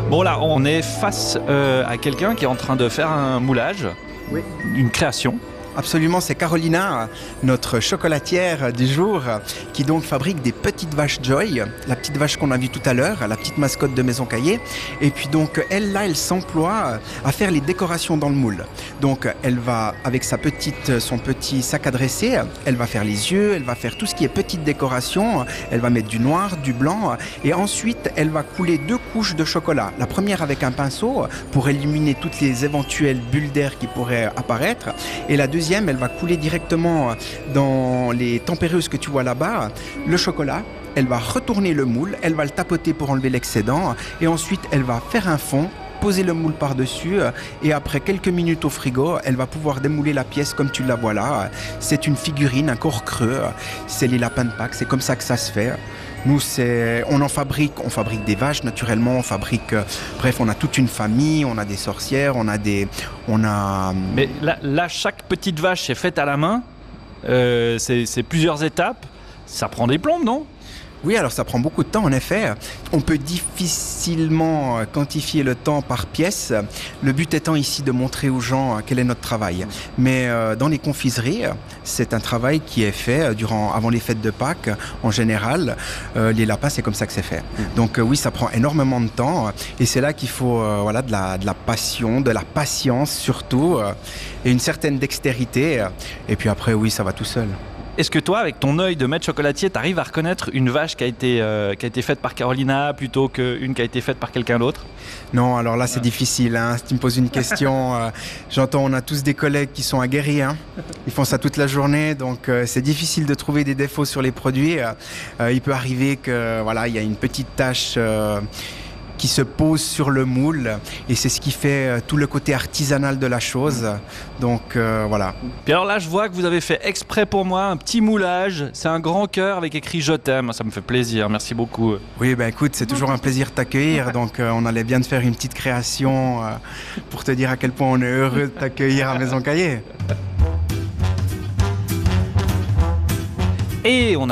Bon là, on est face à quelqu'un qui est en train de faire un moulage, Oui. une création. Absolument, c'est Carolina, notre chocolatière du jour, qui donc fabrique des petites vaches Joy, la petite vache qu'on a vue tout à l'heure, la petite mascotte de Maison Caillé. Et puis donc, elle s'emploie à faire les décorations dans le moule. Donc, elle va, avec son petit sac à dresser, elle va faire les yeux, elle va faire tout ce qui est petite décoration, elle va mettre du noir, du blanc, et ensuite, elle va couler 2 couches de chocolat. La première avec un pinceau, pour éliminer toutes les éventuelles bulles d'air qui pourraient apparaître, et la deuxième, elle va couler directement dans les tempéreuses que tu vois là-bas, le chocolat. Elle va retourner le moule, elle va le tapoter pour enlever l'excédent et ensuite elle va faire un fond, poser le moule par-dessus et après quelques minutes au frigo, elle va pouvoir démouler la pièce comme tu la vois là. C'est une figurine, un corps creux, c'est les lapins de Pâques, c'est comme ça que ça se fait. Nous, on fabrique des vaches naturellement, bref, on a toute une famille, on a des sorcières, Mais là, chaque petite vache est faite à la main, c'est plusieurs étapes, ça prend des plombes, non ? Oui, alors ça prend beaucoup de temps en effet. On peut difficilement quantifier le temps par pièce. Le but étant ici de montrer aux gens quel est notre travail. Mais dans les confiseries, c'est un travail qui est fait avant les fêtes de Pâques en général. Les lapins, c'est comme ça que c'est fait. Donc oui, ça prend énormément de temps et c'est là qu'il faut de la passion, de la patience surtout et une certaine dextérité. Et puis après, oui, ça va tout seul. Est-ce que toi, avec ton œil de maître chocolatier, tu arrives à reconnaître une vache qui a été faite par Carolina plutôt qu'une qui a été faite par quelqu'un d'autre ? Non, alors là, c'est difficile. Si tu me poses une question, j'entends, on a tous des collègues qui sont aguerris. Ils font ça toute la journée, donc c'est difficile de trouver des défauts sur les produits. Il peut arriver que, il y a une petite tache qui se pose sur le moule et c'est ce qui fait tout le côté artisanal de la chose. Donc voilà. Puis alors là, je vois que vous avez fait exprès pour moi un petit moulage. C'est un grand cœur avec écrit « Je t'aime ». Ça me fait plaisir. Merci beaucoup. Oui, écoute, c'est toujours un plaisir de t'accueillir. Donc on allait bien te faire une petite création pour te dire à quel point on est heureux de t'accueillir à Maison Caillé. Et on a